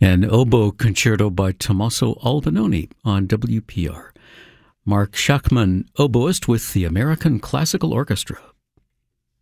An oboe concerto by Tommaso Albinoni on WPR. Mark Schachman, oboist with the American Classical Orchestra.